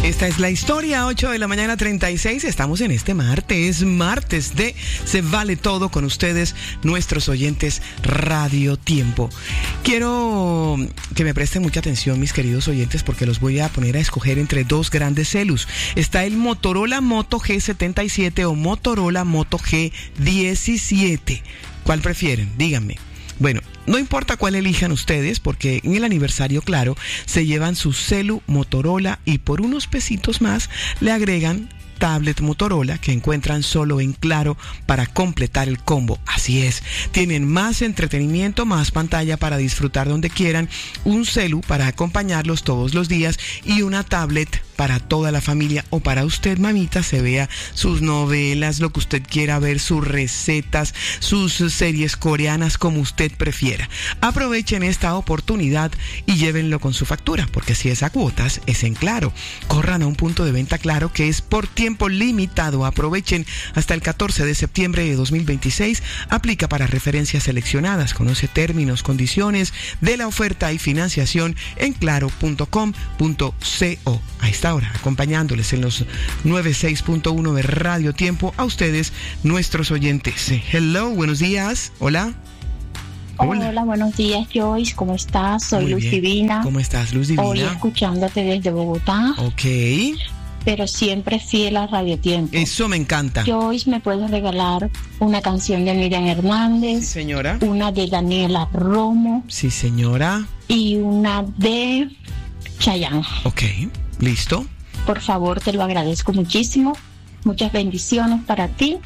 Esta es la historia, 8 de la mañana 36. Estamos en este martes de Se Vale Todo con ustedes, nuestros oyentes Radio Tiempo. Quiero que me presten mucha atención, mis queridos oyentes, porque los voy a poner a escoger entre dos grandes celus. Está el Motorola Moto G77 o Motorola Moto G17. ¿Cuál prefieren? Díganme. Bueno, no importa cuál elijan ustedes, porque en el aniversario, claro, se llevan su celu Motorola y por unos pesitos más le agregan tablet Motorola que encuentran solo en Claro para completar el combo. Así es, tienen más entretenimiento, más pantalla para disfrutar donde quieran, un celu para acompañarlos todos los días y una tablet para toda la familia o para usted, mamita, se vea sus novelas, lo que usted quiera ver, sus recetas, sus series coreanas, como usted prefiera. Aprovechen esta oportunidad y llévenlo con su factura, porque si es a cuotas, es en Claro. Corran a un punto de venta Claro que es por tiempo limitado. Aprovechen hasta el 14 de septiembre de 2026. Aplica para referencias seleccionadas. Conoce términos, condiciones de la oferta y financiación en claro.com.co. Ahí está. Ahora, acompañándoles en los 96.1 de Radio Tiempo, a ustedes, nuestros oyentes. Hello, buenos días. Hola. Hola, buenos días, Joyce. ¿Cómo estás? Soy Luz Divina. ¿Cómo estás, Luz Divina? Hoy escuchándote desde Bogotá. Ok. Pero siempre fiel a Radio Tiempo. Eso me encanta. Joyce, ¿me puedes regalar una canción de Miriam Hernández? Sí, señora. Una de Daniela Romo. Sí, señora. Y una de Chayanne. Ok. ¿Listo? Por favor, te lo agradezco muchísimo. Muchas bendiciones para ti.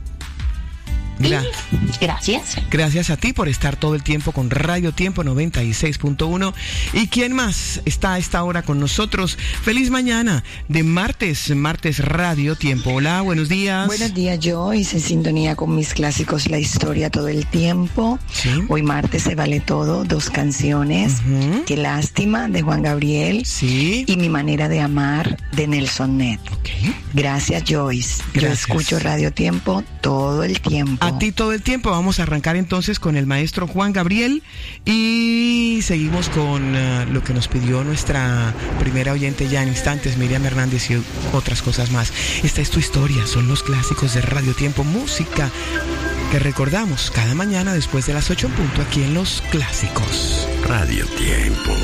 Gracias. Gracias a ti por estar todo el tiempo con Radio Tiempo 96.1. ¿Y quién más está a esta hora con nosotros? Feliz mañana de martes Radio Tiempo. Hola, buenos días. Buenos días, Joyce, en sintonía con mis clásicos, la historia todo el tiempo. ¿Sí? Hoy martes se vale todo, dos canciones. Qué lástima, de Juan Gabriel. Sí. Y Mi manera de amar, de Nelson Ned. Okay. Gracias, Joyce. Gracias. Yo escucho Radio Tiempo todo el tiempo. A ti todo el tiempo. Vamos a arrancar entonces con el maestro Juan Gabriel y seguimos con lo que nos pidió nuestra primera oyente ya en instantes, Miriam Hernández, y otras cosas más. Esta es tu historia, son los clásicos de Radio Tiempo, música que recordamos cada mañana después de las 8 en punto aquí en Los Clásicos. Radio Tiempo.